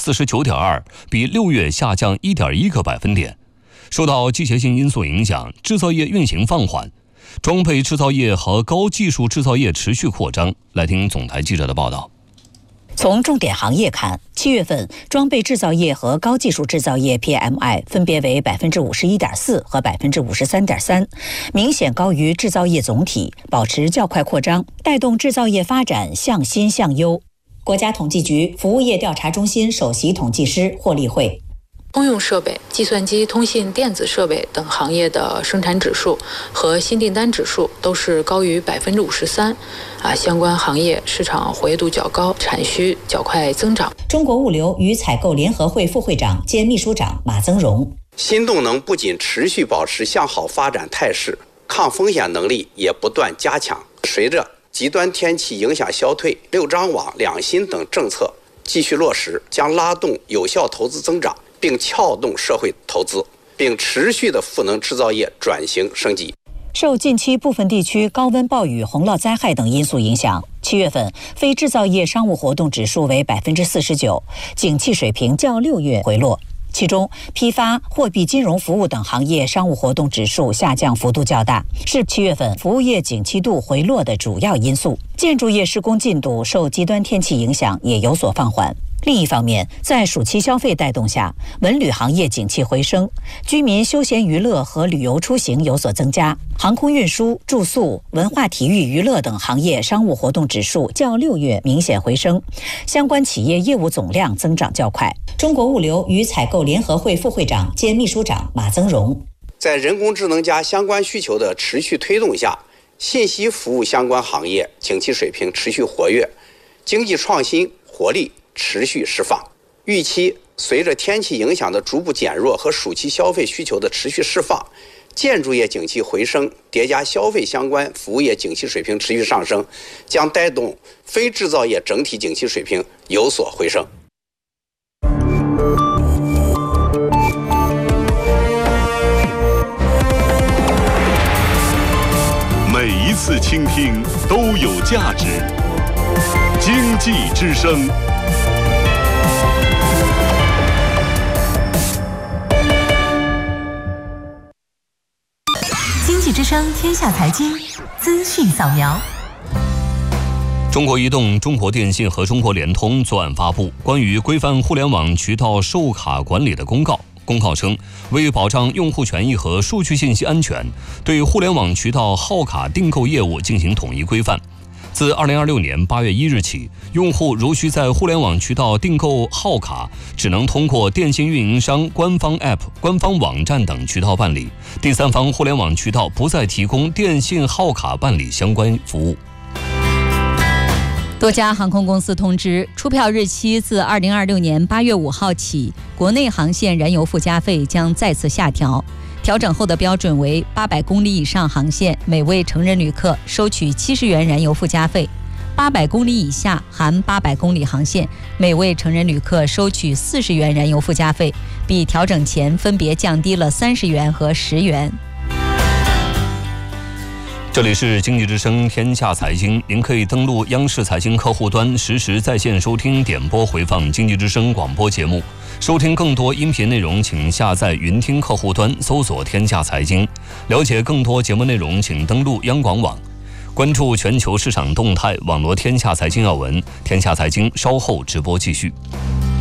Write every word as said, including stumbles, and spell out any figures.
四十九点二，比六月下降一点一个百分点。受到季节性因素影响，制造业运行放缓，装备制造业和高技术制造业持续扩张。来听总台记者的报道。 从重点行业看，七月份装备制造业和高技术制造业 P M I 分别为百分之五十一点四和百分之五十三点三，明显高于制造业总体，保持较快扩张，带动制造业发展向新向优。国家统计局服务业调查中心首席统计师霍立慧。 通用设备、计算机、通信、电子设备等行业的生产指数和新订单指数都是高于百分之五十三，啊，相关行业市场活跃度较高，产需较快增长。 中国物流与采购联合会副会长兼秘书长马增荣： 新动能不仅持续保持向好发展态势，抗风险能力也不断加强。随着极端天气影响消退、六张网、两新等政策继续落实，将拉动有效投资增长，并撬动社会投资，并持续的赋能制造业转型升级。 受近期部分地区高温暴雨、洪涝灾害等因素影响，七月份非制造业商务活动指数为百分之四十九，景气水平较六月回落。其中，批发、货币金融服务等行业商务活动指数下降幅度较大，是七月份服务业景气度回落的主要因素。建筑业施工进度受极端天气影响也有所放缓。另一方面，在暑期消费带动下，文旅行业景气回升，居民休闲娱乐和旅游出行有所增加。航空运输、住宿、文化体育娱乐等行业商务活动指数较六月明显回升，相关企业业务总量增长较快。中国物流与采购联合会副会长兼秘书长马增荣： 在人工智能加相关需求的持续推动下，信息服务相关行业景气水平持续活跃，经济创新活力持续释放。预期随着天气影响的逐步减弱和暑期消费需求的持续释放，建筑业景气回升，叠加消费相关服务业景气水平持续上升，将带动非制造业整体景气水平有所回升。 每一次倾听都有价值。经济之声。 经济之声天下财经资讯扫描。 中国移动、中国电信和中国联通昨晚发布关于规范互联网渠道授卡管理的公告。公告称，为保障用户权益和数据信息安全，对互联网渠道号卡订购业务进行统一规范。自二零二六年八月一日起，用户如需在互联网渠道订购号卡，只能通过电信运营商官方 App、官方网站等渠道办理。第三方互联网渠道不再提供电信号卡办理相关服务。 多家航空公司通知，出票日期自二零二六年八月五号起，国内航线燃油附加费将再次下调。调整后的标准为八百公里以上航线，每位成人旅客收取七十元燃油附加费；八百公里以下含八百公里航线，每位成人旅客收取四十元燃油附加费，比调整前分别降低了三十元和十元。 这里是经济之声天下财经，您可以登录央视财经客户端实时在线收听点播回放经济之声广播节目。收听更多音频内容，请下载云听客户端搜索天下财经。了解更多节目内容，请登录央广网。关注全球市场动态，网罗天下财经要闻。天下财经稍后直播继续。